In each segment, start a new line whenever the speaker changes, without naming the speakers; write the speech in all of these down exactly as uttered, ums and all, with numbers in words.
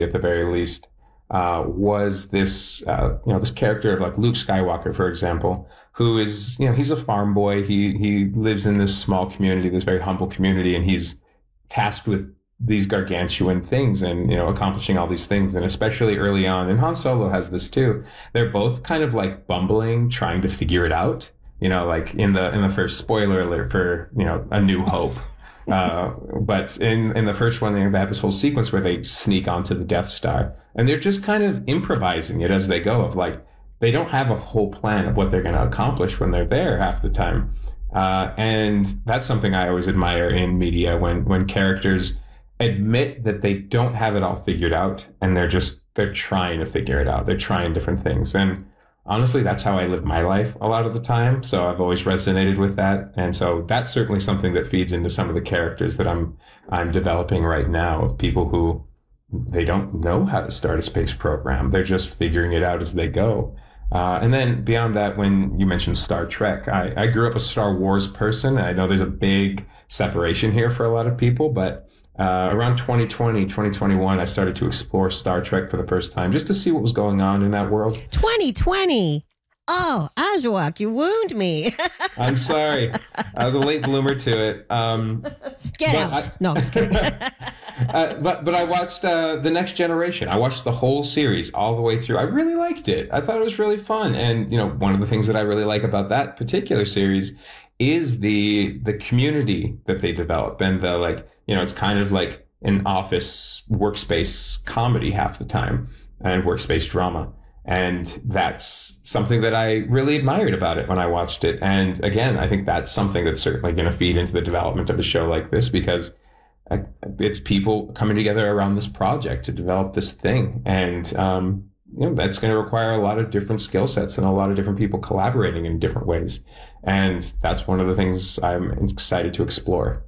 at the very least, uh, was this, uh, you know, this character of like Luke Skywalker, for example, who is, you know, he's a farm boy. He, he lives in this small community, this very humble community, and he's tasked with these gargantuan things and, you know, accomplishing all these things. And especially early on, and Han Solo has this too, they're both kind of like bumbling, trying to figure it out. You know, like in the, in the first, spoiler alert for, you know, A New Hope. Uh, but in, in the first one, they have this whole sequence where they sneak onto the Death Star, and they're just kind of improvising it as they go, of like, they don't have a whole plan of what they're going to accomplish when they're there half the time. Uh, and that's something I always admire in media, when, when characters admit that they don't have it all figured out, and they're just, they're trying to figure it out. They're trying different things. And honestly, that's how I live my life a lot of the time. So I've always resonated with that. And so that's certainly something that feeds into some of the characters that I'm, I'm developing right now, of people who, they don't know how to start a space program. They're just figuring it out as they go. Uh, and then beyond that, when you mentioned Star Trek, I, I grew up a Star Wars person. I know there's a big separation here for a lot of people, but uh, around twenty twenty, twenty twenty-one, I started to explore Star Trek for the first time, just to see what was going on in that world.
twenty twenty. Oh, Azuak, you wound me.
I'm sorry. I was a late bloomer to it. Um,
Get out. I, no, just kidding.
uh, but but I watched uh, The Next Generation. I watched the whole series all the way through. I really liked it. I thought it was really fun. And, you know, one of the things that I really like about that particular series is the the community that they develop, and the, like, you know, it's kind of like an office workspace comedy half the time, and workspace drama. And that's something that I really admired about it when I watched it. And again, I think that's something that's certainly going to feed into the development of a show like this, because it's people coming together around this project to develop this thing. And, um, you know, that's going to require a lot of different skill sets and a lot of different people collaborating in different ways. And that's one of the things I'm excited to explore.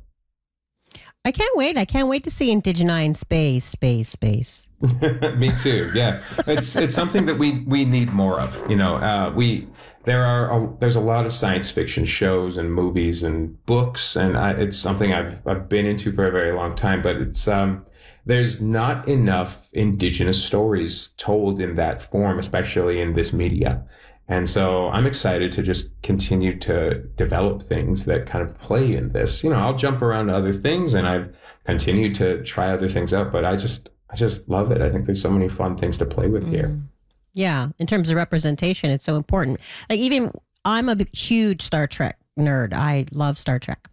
I can't wait. I can't wait to see Indigeni space, space, space.
Me too. Yeah, it's it's something that we we need more of. You know, uh, we there are a, there's a lot of science fiction shows and movies and books, and I, it's something I've I've been into for a very long time. But it's um there's not enough Indigenous stories told in that form, especially in this media. And so I'm excited to just continue to develop things that kind of play in this. You know, I'll jump around to other things, and I've continued to try other things out, but I just, I just love it. I think there's so many fun things to play with here.
Yeah. In terms of representation, it's so important. Like, even I'm a huge Star Trek nerd. I love Star Trek.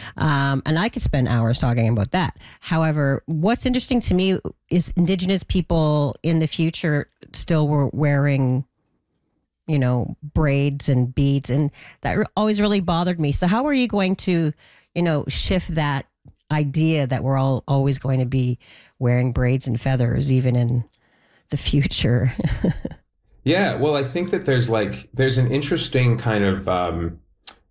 Um, and I could spend hours talking about that. However, what's interesting to me is Indigenous people in the future still were wearing, you know, braids and beads, and that always really bothered me. So how are you going to, you know, shift that idea that we're all always going to be wearing braids and feathers even in the future?
Yeah, well, I think that there's like, there's an interesting kind of, um,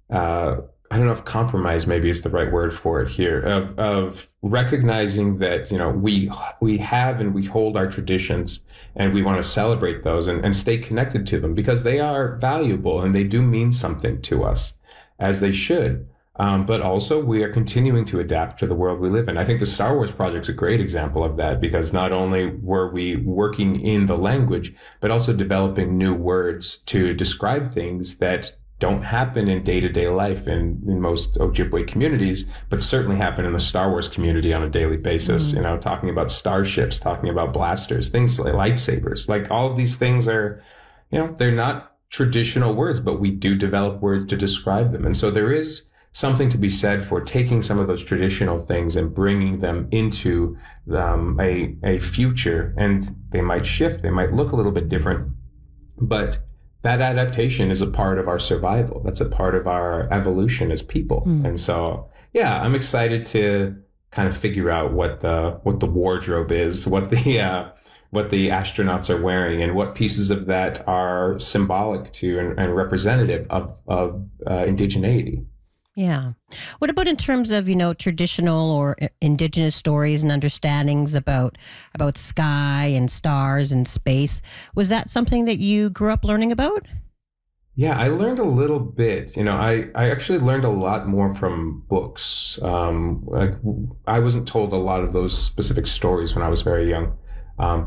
uh, I don't know if compromise maybe is the right word for it here, of, of recognizing that, you know, we we have and we hold our traditions, and we want to celebrate those and, and stay connected to them, because they are valuable and they do mean something to us, as they should. Um, but also, we are continuing to adapt to the world we live in. I think the Star Wars project's a great example of that, because not only were we working in the language, but also developing new words to describe things that don't happen in day-to-day life in, in most Ojibwe communities, but certainly happen in the Star Wars community on a daily basis. Mm. You know, talking about starships, talking about blasters, things like lightsabers, like all of these things are, you know, they're not traditional words, but we do develop words to describe them. And so there is something to be said for taking some of those traditional things and bringing them into um, a, a future, and they might shift, they might look a little bit different, but that adaptation is a part of our survival. That's a part of our evolution as people. Mm. And so, yeah, I'm excited to kind of figure out what the what the wardrobe is, what the uh, what the astronauts are wearing, and what pieces of that are symbolic to and, and representative of of uh, indigeneity.
Yeah. What about in terms of, you know, traditional or Indigenous stories and understandings about about sky and stars and space? Was that something that you grew up learning about?
Yeah, I learned a little bit. You know, I, I actually learned a lot more from books. Um, I, I wasn't told a lot of those specific stories when I was very young. Um,